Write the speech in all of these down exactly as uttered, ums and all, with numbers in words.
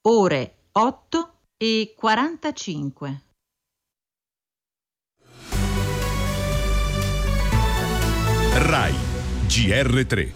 ore otto e quarantacinque. Rai G R tre.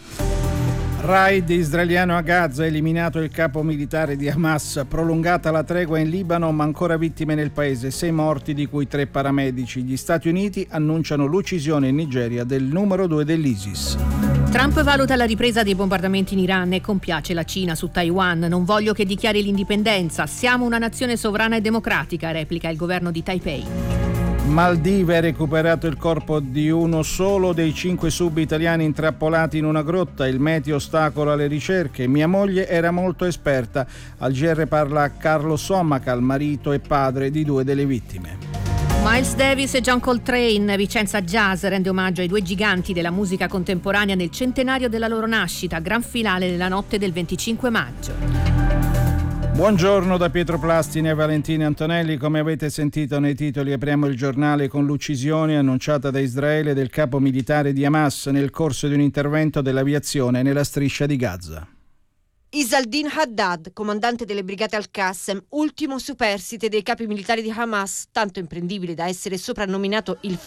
Raid israeliano a Gaza, eliminato il capo militare di Hamas, prolungata la tregua in Libano ma ancora vittime nel paese, sei morti di cui tre paramedici. Gli Stati Uniti annunciano l'uccisione in Nigeria del numero due dell'ISIS. Trump valuta la ripresa dei bombardamenti in Iran e compiace la Cina su Taiwan. Non voglio che dichiari l'indipendenza, siamo una nazione sovrana e democratica, replica il governo di Taipei. Maldive ha recuperato il corpo di uno solo dei cinque sub italiani intrappolati in una grotta. Il meteo ostacola le ricerche. Mia moglie era molto esperta. Al G R parla Carlo Sommacal, marito e padre di due delle vittime. Miles Davis e John Coltrane, Vicenza Jazz rende omaggio ai due giganti della musica contemporanea nel centenario della loro nascita, gran finale nella notte del venticinque maggio. Buongiorno da Pietro Plastini e Valentino Antonelli. Come avete sentito nei titoli, apriamo il giornale con l'uccisione annunciata da Israele del capo militare di Hamas nel corso di un intervento dell'aviazione nella striscia di Gaza. Izaldin Haddad, comandante delle brigate Al-Qassem, ultimo superstite dei capi militari di Hamas, tanto imprendibile da essere soprannominato il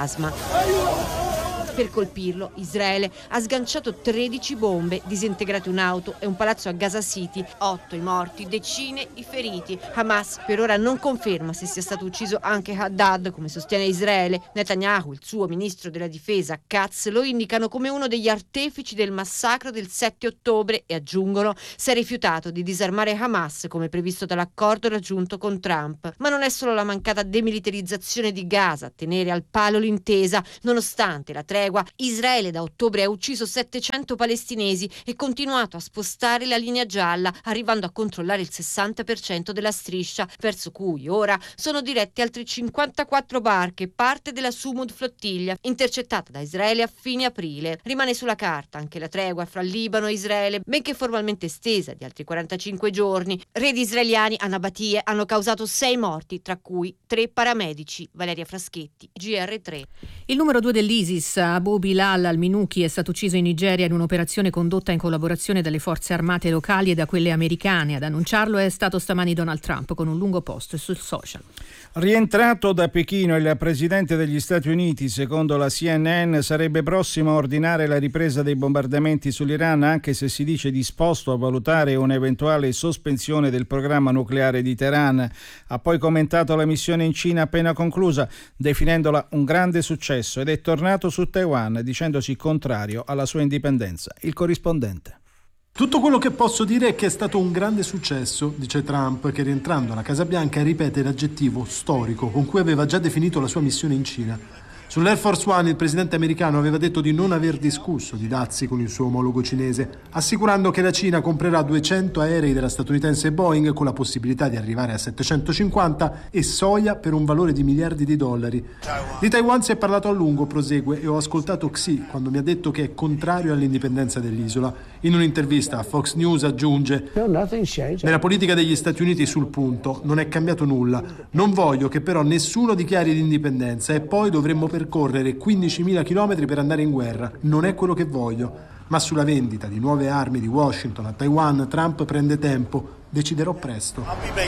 fantasma. Per colpirlo, Israele ha sganciato tredici bombe, disintegrate un'auto e un palazzo a Gaza City, otto i morti, decine i feriti. Hamas per ora non conferma se sia stato ucciso anche Haddad, come sostiene Israele. Netanyahu, il suo ministro della difesa, Katz, lo indicano come uno degli artefici del massacro del sette ottobre e aggiungono si è rifiutato di disarmare Hamas come previsto dall'accordo raggiunto con Trump. Ma non è solo la mancata demilitarizzazione di Gaza a tenere al palo l'intesa, nonostante la tregua. Israele da ottobre ha ucciso settecento palestinesi e continuato a spostare la linea gialla, arrivando a controllare il sessanta per cento della striscia, verso cui ora sono dirette altre cinquantaquattro barche, parte della Sumud flottiglia, intercettata da Israele a fine aprile. Rimane sulla carta anche la tregua fra Libano e Israele, benché formalmente estesa di altri quarantacinque giorni. Raid israeliani a Nabatie hanno causato sei morti, tra cui tre paramedici. Valeria Fraschetti, G R tre. Il numero due dell'ISIS, Abu Bilal al-Minuki, è stato ucciso in Nigeria in un'operazione condotta in collaborazione dalle forze armate locali e da quelle americane. Ad annunciarlo è stato stamani Donald Trump con un lungo post sul social. Rientrato da Pechino, il presidente degli Stati Uniti, secondo la C N N, sarebbe prossimo a ordinare la ripresa dei bombardamenti sull'Iran, anche se si dice disposto a valutare un'eventuale sospensione del programma nucleare di Teheran. Ha poi commentato la missione in Cina appena conclusa, definendola un grande successo, ed è tornato su Taiwan dicendosi contrario alla sua indipendenza. Il corrispondente. Tutto quello che posso dire è che è stato un grande successo, dice Trump, che rientrando alla Casa Bianca ripete l'aggettivo storico con cui aveva già definito la sua missione in Cina. Sull'Air Force One il presidente americano aveva detto di non aver discusso di dazi con il suo omologo cinese, assicurando che la Cina comprerà duecento aerei della statunitense Boeing con la possibilità di arrivare a settecentocinquanta e soia per un valore di miliardi di dollari. Di Taiwan si è parlato a lungo, prosegue, e ho ascoltato Xi quando mi ha detto che è contrario all'indipendenza dell'isola. In un'intervista a Fox News aggiunge: nella politica degli Stati Uniti sul punto non è cambiato nulla. Non voglio che però nessuno dichiari l'indipendenza e poi dovremmo per percorrere quindicimila chilometri per andare in guerra. Non è quello che voglio. Ma sulla vendita di nuove armi di Washington a Taiwan Trump prende tempo. Deciderò presto.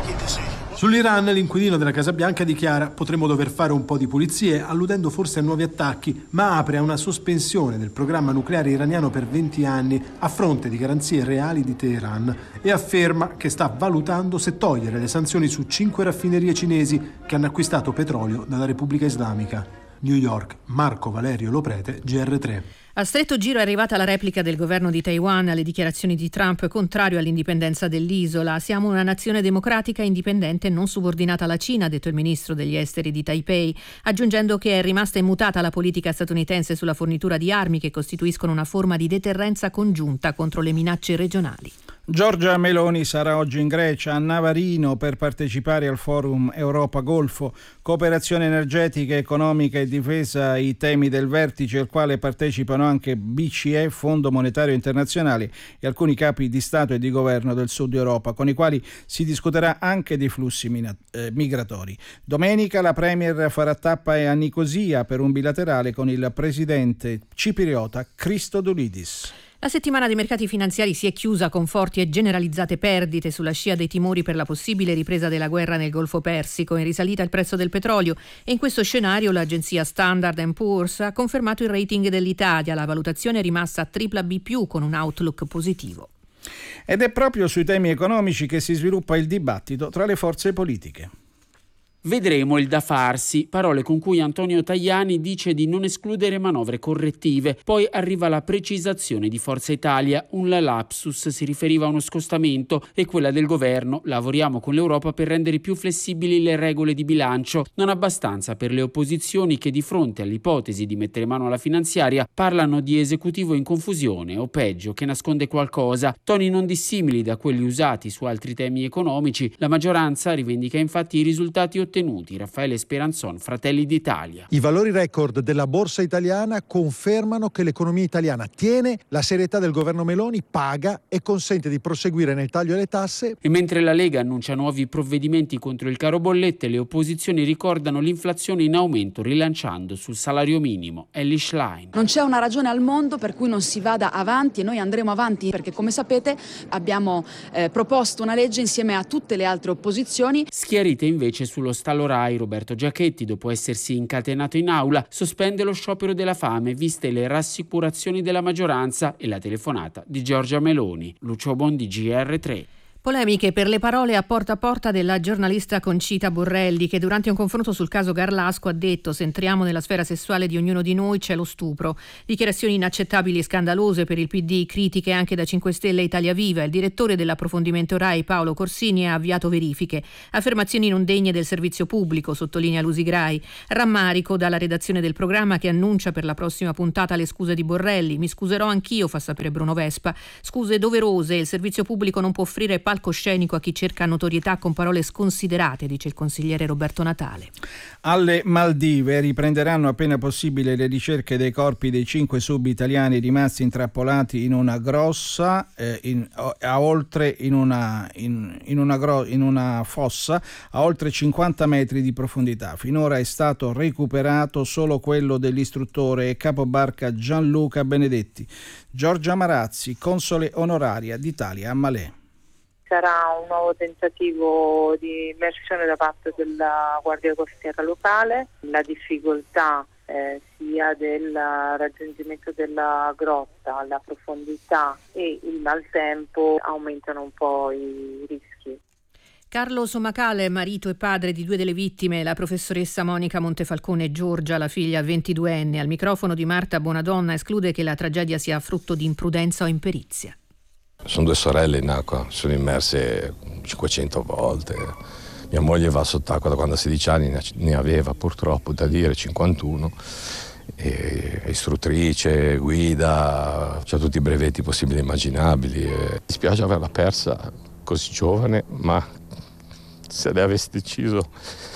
Sull'Iran l'inquilino della Casa Bianca dichiara: potremmo dover fare un po' di pulizie, alludendo forse a nuovi attacchi, ma apre a una sospensione del programma nucleare iraniano per venti anni a fronte di garanzie reali di Teheran, e afferma che sta valutando se togliere le sanzioni su cinque raffinerie cinesi che hanno acquistato petrolio dalla Repubblica Islamica. New York, Marco Valerio Loprete, G R tre. A stretto giro è arrivata la replica del governo di Taiwan alle dichiarazioni di Trump contrario all'indipendenza dell'isola. Siamo una nazione democratica, indipendente e non subordinata alla Cina, ha detto il ministro degli esteri di Taipei, aggiungendo che è rimasta immutata la politica statunitense sulla fornitura di armi che costituiscono una forma di deterrenza congiunta contro le minacce regionali. Giorgia Meloni sarà oggi in Grecia, a Navarino, per partecipare al forum Europa-Golfo, cooperazione energetica, economica e difesa, i temi del vertice, al quale partecipano anche B C E, Fondo Monetario Internazionale, e alcuni capi di Stato e di Governo del Sud Europa, con i quali si discuterà anche dei flussi mina- eh, migratori. Domenica la Premier farà tappa a Nicosia per un bilaterale con il presidente cipriota Christodoulidis. La settimana dei mercati finanziari si è chiusa con forti e generalizzate perdite sulla scia dei timori per la possibile ripresa della guerra nel Golfo Persico, in risalita il prezzo del petrolio, e in questo scenario l'agenzia Standard and Poor's ha confermato il rating dell'Italia. La valutazione è rimasta a tripla B più, con un outlook positivo. Ed è proprio sui temi economici che si sviluppa il dibattito tra le forze politiche. Vedremo il da farsi, parole con cui Antonio Tajani dice di non escludere manovre correttive. Poi arriva la precisazione di Forza Italia, un lapsus si riferiva a uno scostamento, e quella del governo: lavoriamo con l'Europa per rendere più flessibili le regole di bilancio. Non abbastanza per le opposizioni che, di fronte all'ipotesi di mettere mano alla finanziaria, parlano di esecutivo in confusione o peggio che nasconde qualcosa. Toni non dissimili da quelli usati su altri temi economici. La maggioranza rivendica infatti i risultati ottenuti. Raffaele Speranzon, Fratelli d'Italia. I valori record della borsa italiana confermano che l'economia italiana tiene, la serietà del governo Meloni paga e consente di proseguire nel taglio alle tasse. E mentre la Lega annuncia nuovi provvedimenti contro il caro bollette, le opposizioni ricordano l'inflazione in aumento, rilanciando sul salario minimo. Ellie Schlein. Non c'è una ragione al mondo per cui non si vada avanti, e noi andremo avanti perché, come sapete, abbiamo eh, proposto una legge insieme a tutte le altre opposizioni. Schiarite invece sullo Stallo Rai, Roberto Giachetti, dopo essersi incatenato in aula, sospende lo sciopero della fame, viste le rassicurazioni della maggioranza e la telefonata di Giorgia Meloni. Lucio Bondi, G R tre. Polemiche per le parole a porta a porta della giornalista Concita Borrelli, che durante un confronto sul caso Garlasco ha detto: se entriamo nella sfera sessuale di ognuno di noi c'è lo stupro. Dichiarazioni inaccettabili e scandalose per il P D, critiche anche da cinque Stelle e Italia Viva. Il direttore dell'approfondimento Rai, Paolo Corsini, ha avviato verifiche. Affermazioni non degne del servizio pubblico, sottolinea Lusigrai. Rammarico dalla redazione del programma, che annuncia per la prossima puntata le scuse di Borrelli. Mi scuserò anch'io, fa sapere Bruno Vespa. Scuse doverose, il servizio pubblico non può offrire palcoscenico a chi cerca notorietà con parole sconsiderate, dice il consigliere Roberto Natale. Alle Maldive riprenderanno appena possibile le ricerche dei corpi dei cinque sub italiani rimasti intrappolati in una grossa eh, in, a oltre in una, in, in, una gro, in una fossa a oltre cinquanta metri di profondità. Finora è stato recuperato solo quello dell'istruttore e capobarca Gianluca Benedetti. Giorgia Marazzi, console onoraria d'Italia a Malé. Sarà un nuovo tentativo di immersione da parte della Guardia Costiera locale. La difficoltà eh, sia del raggiungimento della grotta, la profondità e il maltempo aumentano un po' i rischi. Carlo Somacale, marito e padre di due delle vittime, la professoressa Monica Montefalcone e Giorgia, la figlia ventiduenne, al microfono di Marta Bonadonna esclude che la tragedia sia frutto di imprudenza o imperizia. Sono due sorelle in acqua, sono immerse cinquecento volte. Mia moglie va sott'acqua da quando ha sedici anni, ne aveva purtroppo da dire cinquantuno. E istruttrice, guida, c'ha tutti i brevetti possibili e immaginabili. E mi dispiace averla persa così giovane, ma se lei avesse deciso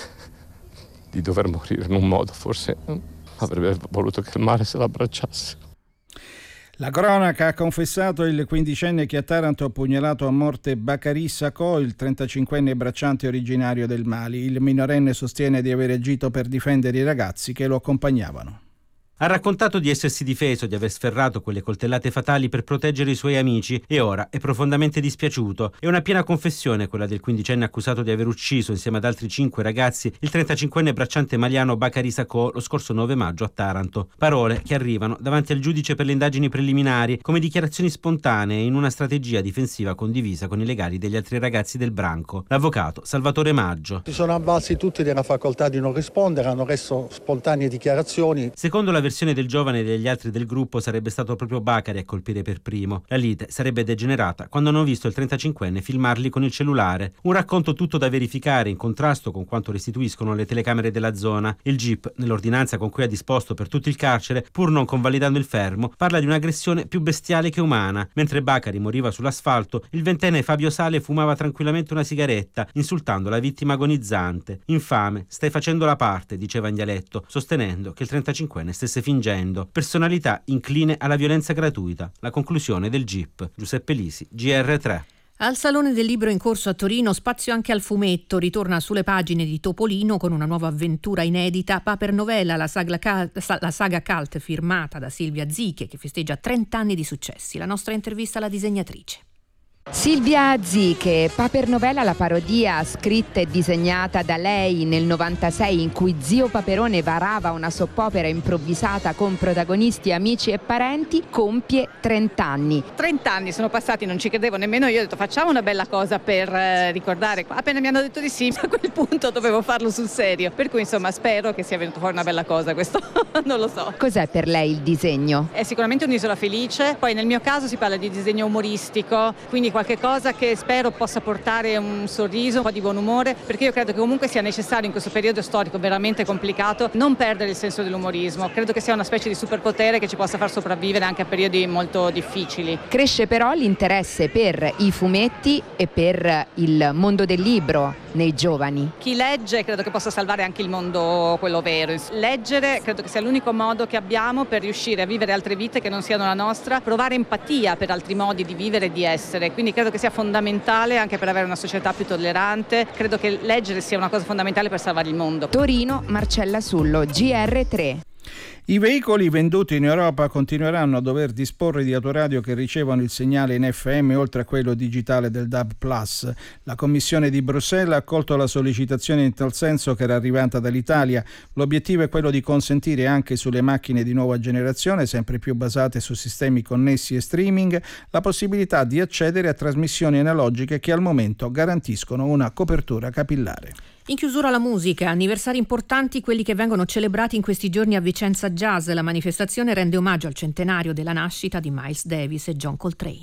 di dover morire in un modo, forse avrebbe voluto che il mare se l'abbracciasse. La cronaca ha confessato il quindicenne che a Taranto ha pugnalato a morte Bakary Sako, il trentacinquenne bracciante originario del Mali. Il minorenne sostiene di aver agito per difendere i ragazzi che lo accompagnavano. Ha raccontato di essersi difeso, di aver sferrato quelle coltellate fatali per proteggere i suoi amici e ora è profondamente dispiaciuto. È una piena confessione quella del quindicenne accusato di aver ucciso insieme ad altri cinque ragazzi il trentacinquenne bracciante maliano Bakary Sako lo scorso nove maggio a Taranto. Parole che arrivano davanti al giudice per le indagini preliminari come dichiarazioni spontanee in una strategia difensiva condivisa con i legali degli altri ragazzi del branco. L'avvocato Salvatore Maggio. Si sono avvalsi tutti della facoltà di non rispondere, hanno reso spontanee dichiarazioni. Secondo la versione del giovane e degli altri del gruppo sarebbe stato proprio Bakary a colpire per primo. La lite sarebbe degenerata quando hanno visto il trentacinquenne filmarli con il cellulare. Un racconto tutto da verificare in contrasto con quanto restituiscono le telecamere della zona. Il G I P, nell'ordinanza con cui ha disposto per tutto il carcere, pur non convalidando il fermo, parla di un'aggressione più bestiale che umana. Mentre Bakary moriva sull'asfalto, il ventenne Fabio Sale fumava tranquillamente una sigaretta, insultando la vittima agonizzante. Infame, stai facendo la parte, diceva in dialetto, sostenendo che il trentacinquenne stesse fingendo. Personalità incline alla violenza gratuita. La conclusione del G I P. Giuseppe Lisi, G R tre. Al Salone del Libro in corso a Torino, spazio anche al fumetto. Ritorna sulle pagine di Topolino con una nuova avventura inedita, Paper Novella, la saga, la saga cult firmata da Silvia Ziche, che festeggia trenta anni di successi. La nostra intervista alla disegnatrice. Silvia Ziche, Paper Novella, la parodia scritta e disegnata da lei nel novantasei, in cui Zio Paperone varava una soppopera improvvisata con protagonisti amici e parenti, compie trenta anni. trenta anni sono passati, non ci credevo nemmeno io, ho detto facciamo una bella cosa per eh, ricordare. Appena mi hanno detto di sì, a quel punto dovevo farlo sul serio, per cui insomma spero che sia venuto fuori una bella cosa, questo non lo so. Cos'è per lei il disegno? È sicuramente un'isola felice, poi nel mio caso si parla di disegno umoristico, quindi qualche cosa che spero possa portare un sorriso, un po' di buon umore, perché io credo che comunque sia necessario in questo periodo storico veramente complicato non perdere il senso dell'umorismo. Credo che sia una specie di superpotere che ci possa far sopravvivere anche a periodi molto difficili. Cresce però l'interesse per i fumetti e per il mondo del libro nei giovani. Chi legge credo che possa salvare anche il mondo quello vero. Leggere credo che sia l'unico modo che abbiamo per riuscire a vivere altre vite che non siano la nostra, provare empatia per altri modi di vivere e di essere. Quindi credo che sia fondamentale anche per avere una società più tollerante. Credo che leggere sia una cosa fondamentale per salvare il mondo. Torino, Marcella Sullo, G R tre. I veicoli venduti in Europa continueranno a dover disporre di autoradio che ricevono il segnale in F M oltre a quello digitale del D A B plus. La Commissione di Bruxelles ha accolto la sollecitazione in tal senso che era arrivata dall'Italia. L'obiettivo è quello di consentire anche sulle macchine di nuova generazione, sempre più basate su sistemi connessi e streaming, la possibilità di accedere a trasmissioni analogiche che al momento garantiscono una copertura capillare. In chiusura la musica, anniversari importanti quelli che vengono celebrati in questi giorni a Vicenza Jazz. La manifestazione rende omaggio al centenario della nascita di Miles Davis e John Coltrane.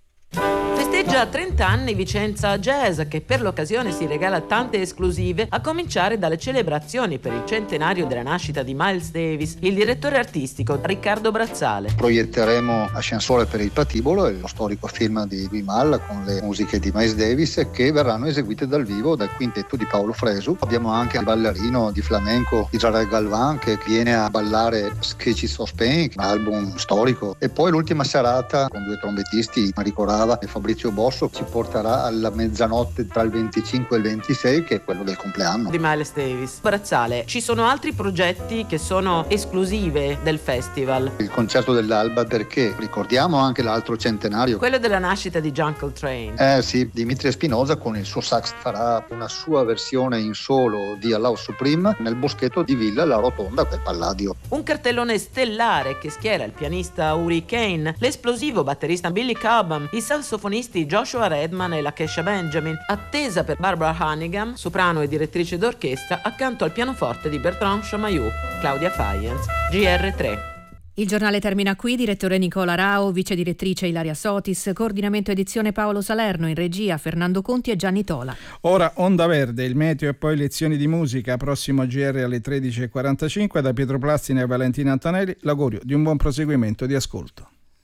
Festeggia trenta anni Vicenza Jazz, che per l'occasione si regala tante esclusive, a cominciare dalle celebrazioni per il centenario della nascita di Miles Davis. Il direttore artistico Riccardo Brazzale. Proietteremo Ascensore per il Patibolo, lo storico film di Vimal con le musiche di Miles Davis, che verranno eseguite dal vivo dal quintetto di Paolo Fresu. Abbiamo anche il ballerino di flamenco Israel Galvan che viene a ballare Sketches of Spain, un album storico. E poi l'ultima serata con due trombettisti, Marico Rava e Fabrizio Bosso, ci porterà alla mezzanotte tra il venticinque e il ventisei, che è quello del compleanno di Miles Davis. Brazzale, ci sono altri progetti che sono esclusive del festival? Il concerto dell'Alba, perché ricordiamo anche l'altro centenario, quello della nascita di John Coltrane. Eh sì, Dimitri Spinoza con il suo sax farà una sua versione in solo di Allahu Supreme nel boschetto di Villa La Rotonda, quel Palladio. Un cartellone stellare che schiera il pianista Uri Kane, l'esplosivo batterista Billy Cobham, i sassofonisti Joshua Redman e la Kesha Benjamin, attesa per Barbara Hannigan, soprano e direttrice d'orchestra, accanto al pianoforte di Bertrand Chamayou. Claudia Fayens, G R tre. Il giornale termina qui, direttore Nicola Rao, vice direttrice Ilaria Sotis, coordinamento edizione Paolo Salerno, in regia Fernando Conti e Gianni Tola. Ora Onda Verde, il meteo e poi lezioni di musica, prossimo G R alle tredici e quarantacinque. Da Pietro Plastina e Valentina Antonelli, l'augurio di un buon proseguimento di ascolto.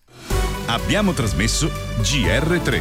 Abbiamo trasmesso G R tre.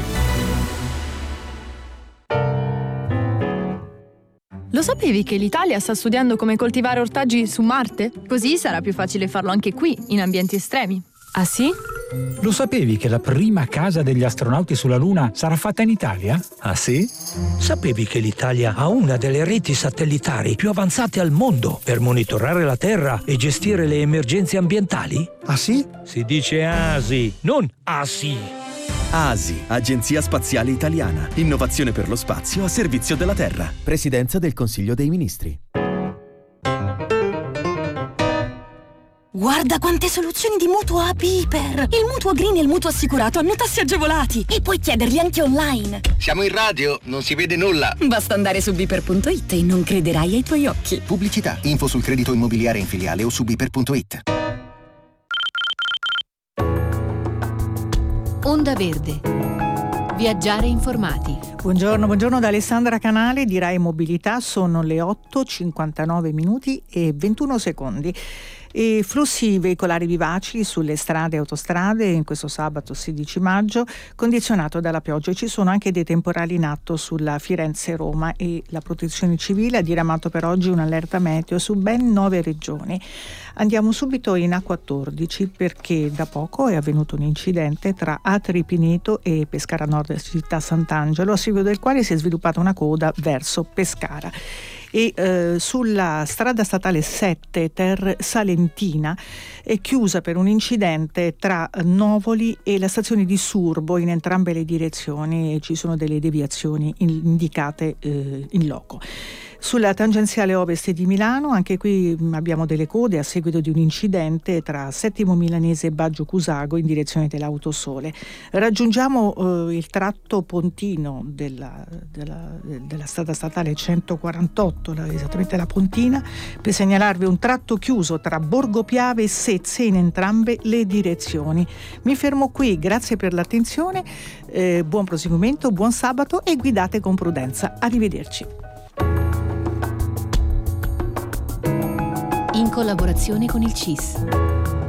Lo sapevi che l'Italia sta studiando come coltivare ortaggi su Marte? Così sarà più facile farlo anche qui, in ambienti estremi. Ah sì? Lo sapevi che la prima casa degli astronauti sulla Luna sarà fatta in Italia? Ah sì? Sapevi che l'Italia ha una delle reti satellitari più avanzate al mondo per monitorare la Terra e gestire le emergenze ambientali? Ah sì? Si dice A S I, non A S I. A S I, Agenzia Spaziale Italiana. Innovazione per lo spazio a servizio della Terra. Presidenza del Consiglio dei Ministri. Guarda quante soluzioni di mutuo a Piper! Il mutuo green e il mutuo assicurato hanno tassi agevolati e puoi chiederli anche online. Siamo in radio, non si vede nulla. Basta andare su biper punto it e non crederai ai tuoi occhi. Pubblicità, info sul credito immobiliare in filiale o su biper punto it. Onda Verde. Viaggiare informati. Buongiorno, buongiorno da Alessandra Canale di Rai Mobilità. Sono le otto e cinquantanove minuti e ventuno secondi. E flussi veicolari vivaci sulle strade e autostrade in questo sabato sedici maggio, condizionato dalla pioggia. Ci sono anche dei temporali in atto sulla Firenze-Roma e la Protezione Civile ha diramato per oggi un'allerta meteo su ben nove regioni. Andiamo subito in A quattordici perché da poco è avvenuto un incidente tra Atri Pineto e Pescara Nord città Sant'Angelo, a seguito del quale si è sviluppata una coda verso Pescara. E eh, sulla strada statale sette Ter Salentina è chiusa per un incidente tra Novoli e la stazione di Surbo in entrambe le direzioni e ci sono delle deviazioni indicate eh, in loco. Sulla tangenziale ovest di Milano, anche qui abbiamo delle code a seguito di un incidente tra Settimo Milanese e Baggio Cusago in direzione dell'Autosole. Raggiungiamo eh, il tratto pontino della, della, della strada statale centoquarantotto, la, esattamente la Pontina, per segnalarvi un tratto chiuso tra Borgo Piave e Sezze in entrambe le direzioni. Mi fermo qui, grazie per l'attenzione, eh, buon proseguimento, buon sabato e guidate con prudenza. Arrivederci. In collaborazione con il C I S.